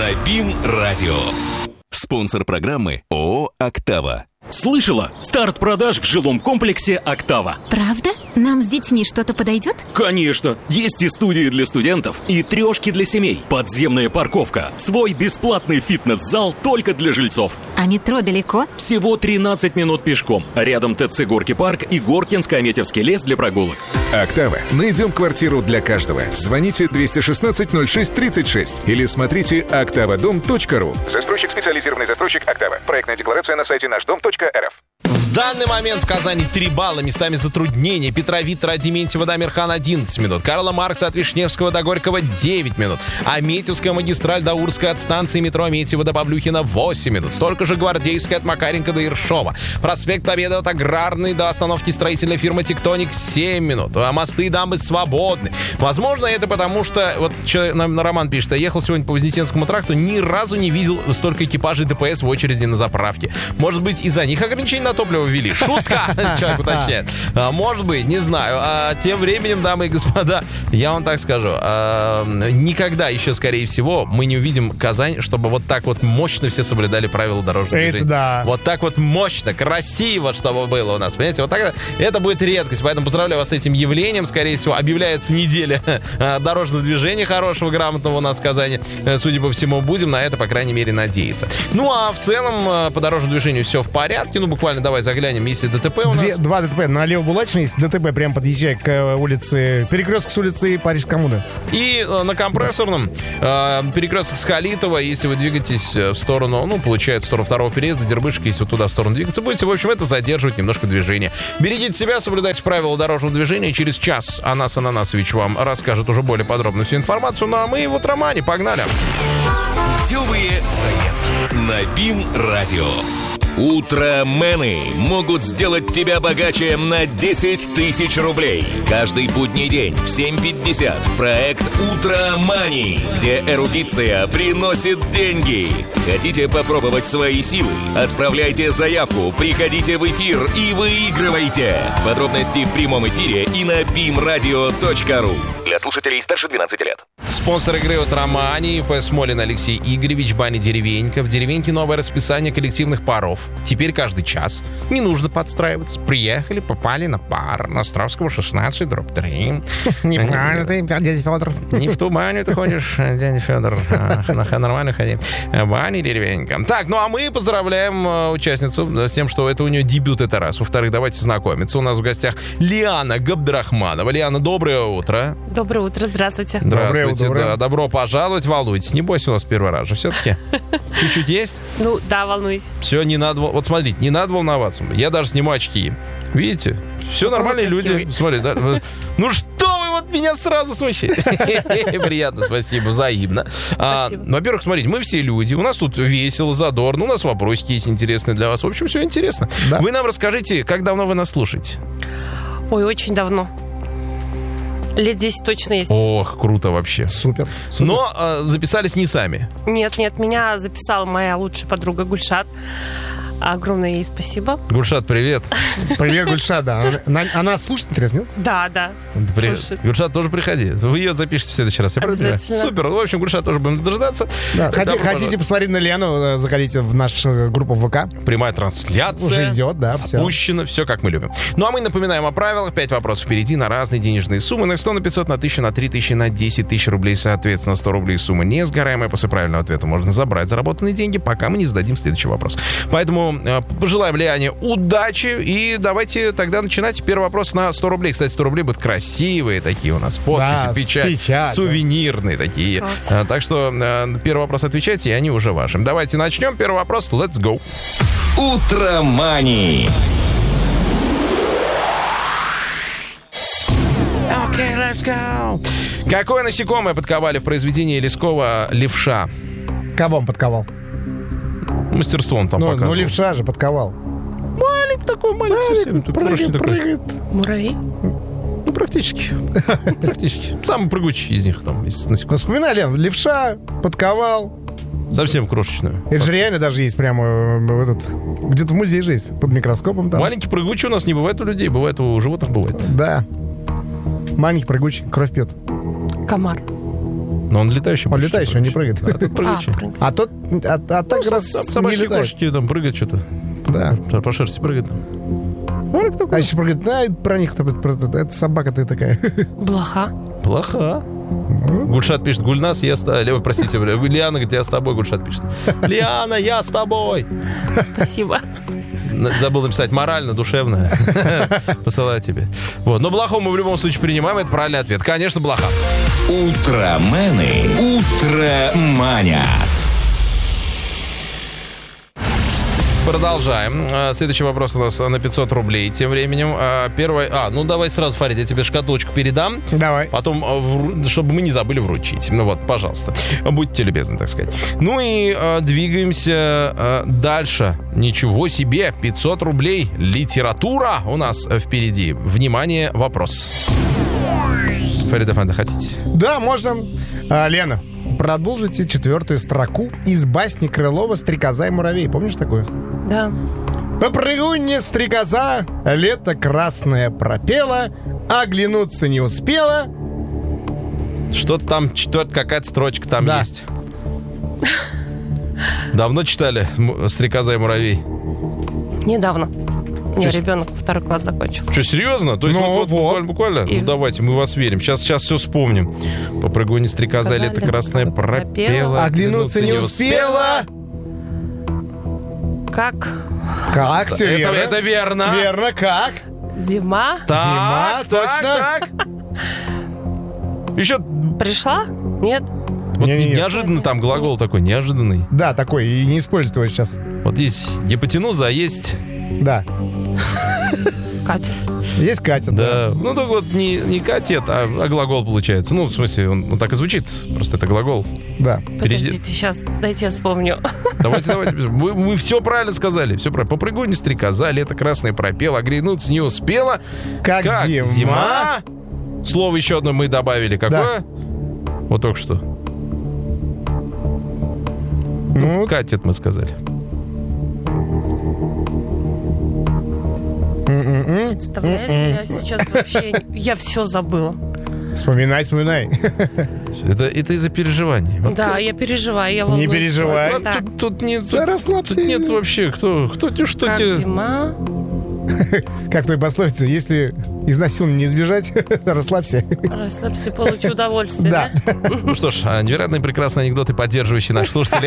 на БИМ-радио. Спонсор программы ООО «Октава». Слышала? Старт продаж в жилом комплексе «Октава». Правда? Нам с детьми что-то подойдет? Конечно! Есть и студии для студентов, и трешки для семей, подземная парковка, свой бесплатный фитнес-зал только для жильцов. А метро далеко? Всего 13 минут пешком. Рядом ТЦ «Горки парк» и Горкинско-Аметьевский лес для прогулок. «Октава». Найдем квартиру для каждого. Звоните 216-06-36 или смотрите oktavadom.ru. Застройщик, специализированный застройщик «Октава». Проектная декларация на сайте нашдом.рф. В данный момент в Казани 3 балла, местами затруднения. Петра Виттера, Дементьева до Амирхан 11 минут. Карла Маркса от Вишневского до Горького 9 минут. Аметьевская магистраль до Урской от станции метро Аметьева до Павлюхина 8 минут. Столько же Гвардейская от Макаренко до Ершова. Проспект Победы от Аграрной до остановки строительной фирмы «Тектоник» 7 минут. А мосты и дамбы свободны. Возможно, это потому, что вот нам Роман пишет: я ехал сегодня по Вознесенскому тракту, ни разу не видел столько экипажей ДПС в очереди на заправке. Может быть, из-за них ограничения на топливо ввели? Шутка! Человек уточняет. Может быть, не знаю. А тем временем, дамы и господа, я вам так скажу, никогда еще, скорее всего, мы не увидим Казань, чтобы вот так вот мощно все соблюдали правила дорожного движения. Да. Вот так вот мощно, красиво, чтобы было у нас. Понимаете, вот так это будет редкость. Поэтому поздравляю вас с этим явлением. Скорее всего, объявляется неделя дорожного движения хорошего, грамотного у нас в Казани. Судя по всему, будем на это, по крайней мере, надеяться. Ну, а в целом по дорожному движению все в порядке. Ну, буквально давай заглянем, если ДТП у нас. Два ДТП. Налево Булачной есть ДТП, прямо подъезжая к улице, перекресток с улицы Парижской коммуны. И на Компрессорном перекресток с Халитова, если вы двигаетесь в сторону, ну, получается, в сторону второго переезда, Дербышки, если вы туда в сторону двигаться будете, в общем, это задерживает немножко движение. Берегите себя, соблюдайте правила дорожного движения. Через час Анас Ананасович вам расскажет уже более подробно всю информацию. Ну, а мы вот Романе, погнали. Путевые заметки на БИМ-радио. Утромены могут сделать тебя богаче на 10 тысяч рублей. Каждый будний день в 7:50 проект «Утромани», где эрудиция приносит деньги. Хотите попробовать свои силы? Отправляйте заявку, приходите в эфир и выигрывайте. Подробности в прямом эфире и на bimradio.ru. Для слушателей старше 12 лет. Спонсор игры «Утромани», П. Смолин Алексей Игоревич, баня «Деревенька». В «Деревеньке» новое расписание коллективных паров. Теперь каждый час. Не нужно подстраиваться. Приехали, попали на пар. На Островского 16/3. Неправильно ты, дядя Федор. Не в ту баню ты ходишь, дядя Федор. Нормально ходи. Баня «Деревенька». Так, ну а мы поздравляем участницу с тем, что это у нее дебют, это раз. Во-вторых, давайте знакомиться. У нас в гостях Лиана Габдрахманова. Лиана, доброе утро. Доброе утро, здравствуйте. Здравствуйте, да, добро пожаловать, волнуйтесь. Не бойся, у нас первый раз же все-таки. Чуть-чуть есть? Ну, да, волнуюсь. Все, не надо, вот смотрите, не надо волноваться. Я даже сниму очки. Видите? Все нормальные люди. Смотрите, да? Ну что вы вот меня сразу смущаете? Приятно, спасибо, взаимно. Во-первых, смотрите, мы все люди, у нас тут весело, задорно, у нас вопросики есть интересные для вас. В общем, все интересно. Да. Вы нам расскажите, как давно вы нас слушаете? Ой, очень давно. Лет 10 точно есть. Ох, круто вообще. Супер. Но записались не сами. Нет, меня записала моя лучшая подруга Гульшат. Огромное ей спасибо. Гульшат, привет. Привет, Гульшат, да. Она слушает, интересно, нет? Да. Слушает. Гульшат, тоже приходи. Вы ее запишете в следующий раз. Я правильно? Супер. В общем, Гульшат тоже будем дожидаться. Да. Хотите посмотреть на Лиану, заходите в нашу группу в ВК. Прямая трансляция. Уже идет, да, запущено. Все как мы любим. Ну, а мы напоминаем о правилах. 5 вопросов впереди на разные денежные суммы. На 100, на 500, на 1000, на 3000, на 10 тысяч рублей. Соответственно, 100 рублей сумма несгораемая. После правильного ответа можно забрать заработанные деньги, пока мы не зададим следующий вопрос. Поэтому пожелаем Лиане удачи. И давайте тогда начинать. Первый вопрос на 100 рублей. Кстати, 100 рублей будут красивые такие у нас. Подписи, да, печать, сувенирные такие. Так что первый вопрос отвечайте, и они уже ваши. Давайте начнем. Первый вопрос. Let's go. Утромани. Okay, let's go. Какое насекомое подковали в произведении Лескова «Левша»? Кого он подковал? Мастерство он там показывал. Ну, левша же подковал. Маленький такой, совсем. Прыгает. Муравей? Ну, практически. Самый прыгучий из них там. Ну, вспоминали, левша подковал. Совсем крошечную. Это же реально даже есть прямо где-то в музее же есть, под микроскопом там. Маленький прыгучий у нас не бывает у людей, бывает у животных бывает. Да. Маленький прыгучий, кровь пьет. Комар. Но он летающий. Он летающий, он не прыгает. А тут прыгающий. А тот, так раз не Собачьи летает. кошки там прыгают что-то. Да. По шерсти прыгают. А еще прыгает, про них, это собака-то такая. Блоха. Плохо. Гульшат пишет, Гульнас, я с тобой. Простите, Лиана говорит, я с тобой, Гульшат пишет. Лиана, я с тобой. Спасибо. Забыл написать морально, душевно. Посылаю тебе. Вот. Но Блоху мы в любом случае принимаем. Это правильный ответ. Конечно, Блоха. Утромены. Утроманят. Продолжаем. Следующий вопрос у нас на 500 рублей. Тем временем первый... давай сразу, Фарид, я тебе шкатулочку передам. Давай. Потом, чтобы мы не забыли вручить. Ну вот, пожалуйста. Будьте любезны, так сказать. Ну и двигаемся дальше. Ничего себе, 500 рублей. Литература у нас впереди. Внимание, вопрос. Фарид Афанди, хотите? Да, можно. Лена, продолжите 4-ю строку из басни Крылова «Стрекоза и муравей». Помнишь такое? Да. Попрыгунья стрекоза, лето красное пропела, оглянуться не успела. Что-то там, какая-то строчка там есть. Давно читали «Стрекоза и муравей»? Недавно. У меня ребенок 2 класс закончил. Что, серьезно? То есть буквально? И... Ну, давайте, мы вас верим. Сейчас все вспомним. Попрыгунья стрекоза, лето красное пропела. Оглянуться не успела. Как? Как? Все верно. Это верно. Верно, как? Зима. Зима, точно. Так. Еще... Пришла? Нет? Вот неожиданно там глагол такой, неожиданный. Да, такой, и не используют его сейчас. Вот есть гипотенуза, а есть... Да. Катя. Есть Катя, да. Ну, так вот, не катет, а глагол получается. Ну, в смысле, он так и звучит. Просто это глагол. Да. Подождите, сейчас, дайте я вспомню. Давайте. Вы все правильно сказали. Все правильно. Попрыгунья стрекоза, лето красное пропела, оглянуться не успела. Как зима. Слово еще одно мы добавили. Какое? Да. Вот только что. Ну, катет, мы сказали. Представляете, я сейчас вообще... Я все забыла. Вспоминай. Это из-за переживаний. Да, я переживаю, я волнуюсь. Не переживай. Тут нет... Расслабься. Тут нет вообще, что как тебе... зима. Как в той пословице, если изнасилования не избежать, расслабься. Расслабься, получи удовольствие, да? Ну что ж, невероятные прекрасные анекдоты, поддерживающие наших слушателей.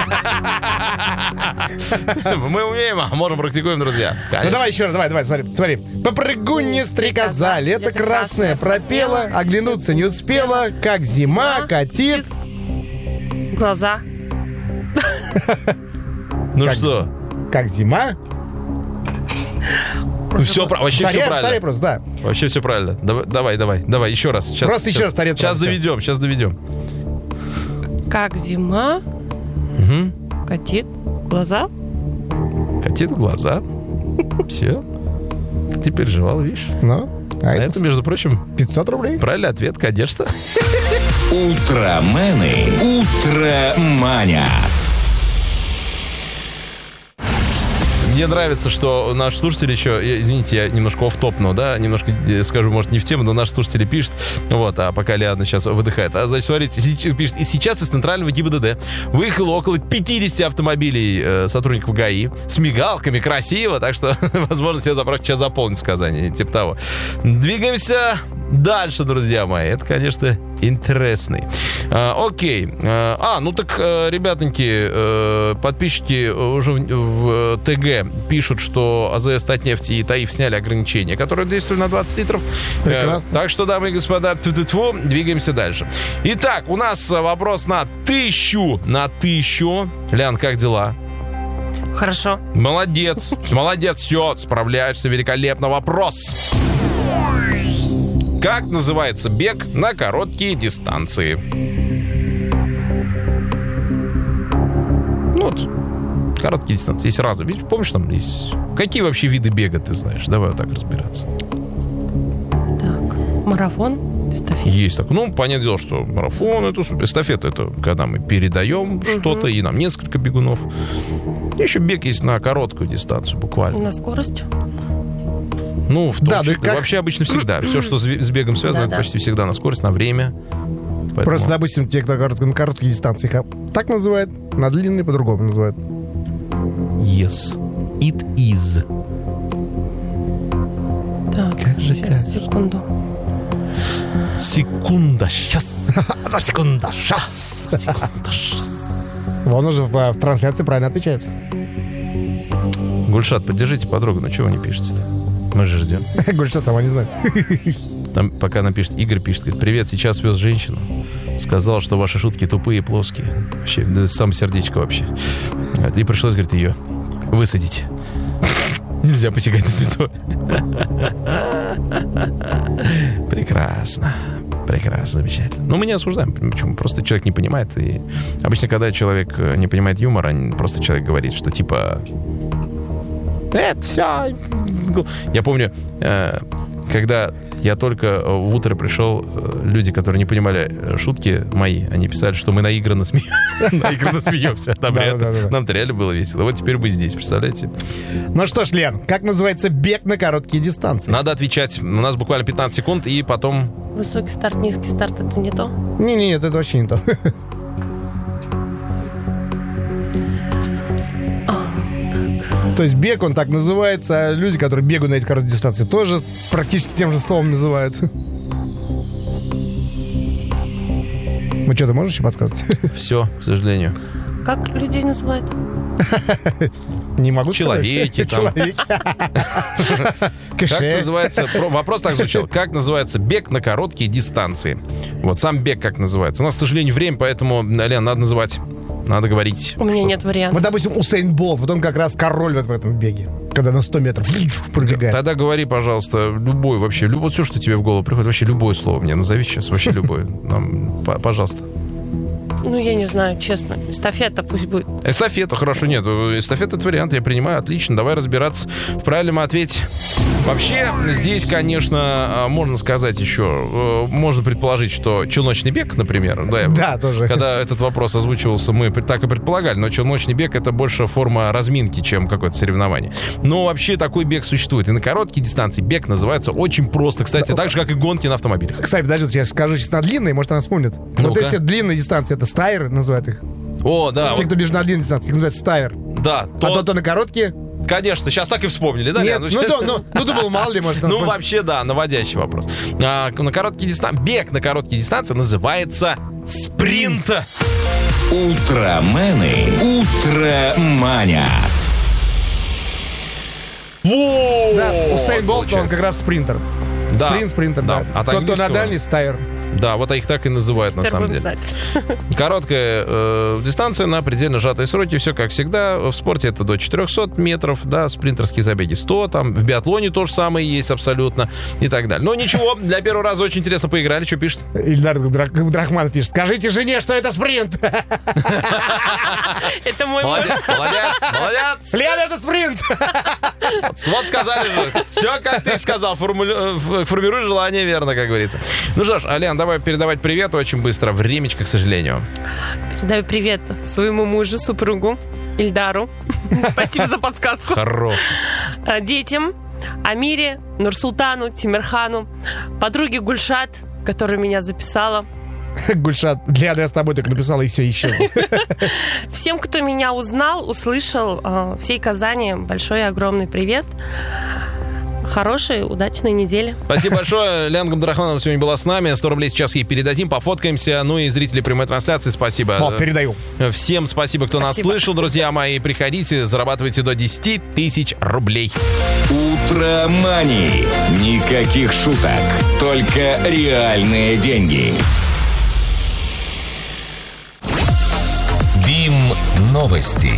Мы умеем, можем, практикуем, друзья. Ну давай еще раз, давай, смотри. Попрыгунья стрекоза, лето красное пропела, оглянуться не успела, как зима катит. Глаза. Ну что? Как зима. Все, вообще все правильно. Второй просто, да. Вообще все правильно. Давай, еще раз. Просто еще раз второй. Сейчас доведем. Как зима катит глаза. Катит глаза. Все. Ты переживал, видишь? Ну, а это, между прочим, 500 рублей. Правильный ответ, конечно. Утромены. Утроманят. Мне нравится, что наши слушатели еще, извините, я немножко офф-топну, да, немножко скажу, может, не в тему, но наши слушатели пишут, вот, а пока Лиана сейчас выдыхает. А, значит, смотрите, пишет, и сейчас из центрального ГИБДД выехало около 50 автомобилей сотрудников ГАИ с мигалками, красиво, так что, возможно, все заправки сейчас заполнить в Казани, типа того. Двигаемся дальше, друзья мои. Это, конечно, интересный. Окей. Ребятоньки, подписчики уже в ТГ пишут, что АЗС Татнефть и ТАИФ сняли ограничения, которые действуют на 20 литров. Прекрасно. Так что, дамы и господа, двигаемся дальше. Итак, у нас вопрос на 1000. Лян, как дела? Хорошо. Молодец, все, справляешься великолепно. Вопрос. Как называется бег на короткие дистанции? Ну вот, короткие дистанции. Есть разные. Видишь, помнишь, там есть... Какие вообще виды бега ты знаешь? Давай вот так разбираться. Так, марафон, эстафета. Есть так. Ну, понятное дело, что марафон, это супер. Эстафета — это когда мы передаем что-то, и нам несколько бегунов. Еще бег есть на короткую дистанцию, буквально. На скорость? Ну, в том числе. Вообще обычно всегда. Все, что с бегом связано, это почти всегда на скорость, на время. Поэтому... Просто, допустим, те, кто на короткие дистанции, их так называют, на длинные по-другому называют. Yes. It is. Так, сейчас, секунду. Секунда, сейчас. Секунда, шас. Вон уже в трансляции правильно отвечается. Гульшат, поддержите подругу. Ну, чего вы не пишете-то? Мы же ждем. Гульшат сама не знает. Там пока напишет, Игорь пишет, говорит: привет, сейчас вез женщину. Сказал, что ваши шутки тупые и плоские. Вообще, да, сам сердечко вообще. И пришлось, говорит, ее высадить. Нельзя посягать на святое. Прекрасно. Прекрасно, замечательно. Ну, мы не осуждаем. Почему? Просто человек не понимает. И обычно, когда человек не понимает юмора, просто человек говорит, что типа... Это все... Я помню, когда я только в утро пришел, люди, которые не понимали шутки мои, они писали, что мы наигранно смеемся. Нам-то реально было весело. Вот теперь мы здесь, представляете? Ну что ж, Лен, как называется бег на короткие дистанции? Надо отвечать. У нас буквально 15 секунд, и потом... Высокий старт, низкий старт — это не то? Нет, это вообще не то. То есть бег, он так называется, а люди, которые бегают на эти короткие дистанции, тоже практически тем же словом называют. Ну что, ты можешь еще подсказать? Все, к сожалению. Как людей называют? Не могу Человеки сказать. там. Как называется... Вопрос так звучал. Как называется бег на короткие дистанции? Вот сам бег как называется. У нас, к сожалению, время, поэтому, Лен, надо называть. Надо говорить. У меня нет вариантов. Вот, допустим, Усейн Болт, вот он как раз король вот в этом беге, когда на 100 метров пробегает. Тогда говори, пожалуйста, любой вообще, вот все, что тебе в голову приходит, вообще любое слово мне назови сейчас, вообще любое. Пожалуйста. Ну, я не знаю, честно. Эстафета пусть будет. Эстафета, хорошо, нет. Эстафета — это вариант, я принимаю, отлично. Давай разбираться в правильном ответе. Вообще, здесь, конечно, можно сказать еще, можно предположить, что челночный бег, например, да, тоже. Когда этот вопрос озвучивался, мы так и предполагали, но челночный бег — это больше форма разминки, чем какое-то соревнование. Но вообще такой бег существует. И на короткие дистанции бег называется очень просто. Кстати, так же, как и гонки на автомобилях. Кстати, подожди, я скажу сейчас на длинные, может, она вспомнит. Вот если длинная дистанция, это стайер называют их. О, да. Те, кто бежит на длинной дистанции, их называют стайер. Да. А то на короткие... Конечно, сейчас так и вспомнили, да? Нет, думал, мало ли, может... Ну, вообще, да, наводящий вопрос. На короткие дистанции, бег на короткие дистанции называется спринт. Утромены утроманят. Да, Усейн Болт, он как раз спринтер. Да. Спринтер, да. Тот, кто на дальний, стайер. Да, вот их так и называют на самом деле. Короткая дистанция на предельно сжатые сроки. Все как всегда. В спорте это до 400 метров. Да, спринтерские забеги 100. Там в биатлоне то же самое есть абсолютно. И так далее. Но ничего, для первого раза очень интересно поиграли. Что пишет? Ильдар Драхманов пишет: скажите жене, что это спринт. Это мой муж. Молодец. Лена, это спринт. Вот сказали же. Все, как ты сказал. Формируй желание верно, как говорится. Ну что ж, Лен, давай передавать привет очень быстро. Времечко, к сожалению. Передаю привет своему мужу, супругу Ильдару. Спасибо за подсказку. Хорош. Детям, Амире, Нурсултану, Тимирхану, подруге Гульшат, которая меня записала. Гульшат, я с тобой только написала, и все, исчезло. Всем, кто меня узнал, услышал, всей Казани большой и огромный привет. Хорошей, удачной недели. Спасибо большое. Лена Габдрахманова сегодня была с нами. 100 рублей сейчас ей передадим, пофоткаемся. Ну и зрители прямой трансляции, спасибо. Вот, передаю. Всем спасибо, кто нас слышал, друзья мои. Приходите, зарабатывайте до 10 тысяч рублей. Утромани. Никаких шуток, только реальные деньги. БИМ новости.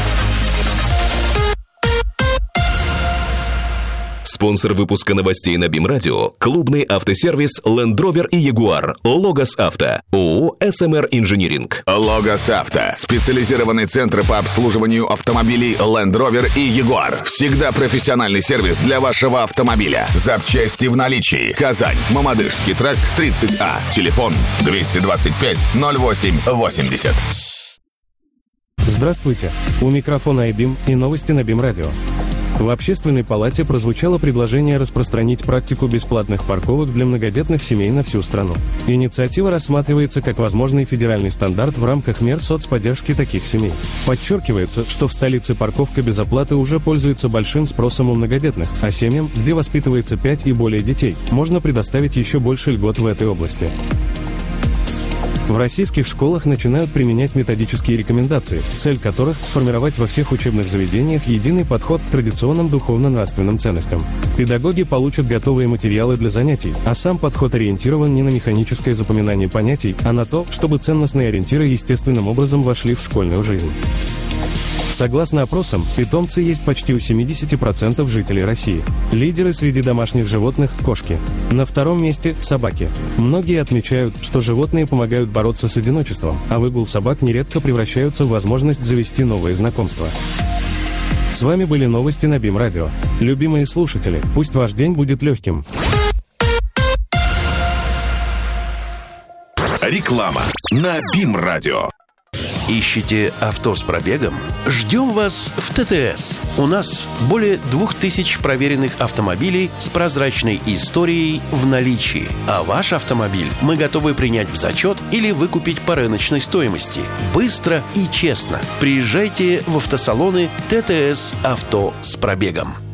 Спонсор выпуска новостей на БИМ-радио – клубный автосервис Land Rover и Jaguar. Логос Авто. ООО «СМР Инжиниринг». Логос Авто. Специализированный центр по обслуживанию автомобилей Land Rover и Jaguar. Всегда профессиональный сервис для вашего автомобиля. Запчасти в наличии. Казань. Мамадышский тракт, 30А. Телефон 225 08 80. Здравствуйте. У микрофона iBIM и новости на БИМ-радио. В Общественной палате прозвучало предложение распространить практику бесплатных парковок для многодетных семей на всю страну. Инициатива рассматривается как возможный федеральный стандарт в рамках мер соцподдержки таких семей. Подчеркивается, что в столице парковка без оплаты уже пользуется большим спросом у многодетных, а семьям, где воспитывается 5 и более детей, можно предоставить еще больше льгот в этой области. В российских школах начинают применять методические рекомендации, цель которых – сформировать во всех учебных заведениях единый подход к традиционным духовно-нравственным ценностям. Педагоги получат готовые материалы для занятий, а сам подход ориентирован не на механическое запоминание понятий, а на то, чтобы ценностные ориентиры естественным образом вошли в школьную жизнь. Согласно опросам, питомцы есть почти у 70% жителей России. Лидеры среди домашних животных – кошки. На втором месте – собаки. Многие отмечают, что животные помогают бороться с одиночеством, а выгул собак нередко превращаются в возможность завести новые знакомства. С вами были новости на БИМ Радио. Любимые слушатели, пусть ваш день будет легким. Реклама на БИМ Радио. Ищете авто с пробегом? Ждем вас в ТТС. У нас более 2000 проверенных автомобилей с прозрачной историей в наличии. А ваш автомобиль мы готовы принять в зачет или выкупить по рыночной стоимости. Быстро и честно. Приезжайте в автосалоны ТТС «Авто с пробегом».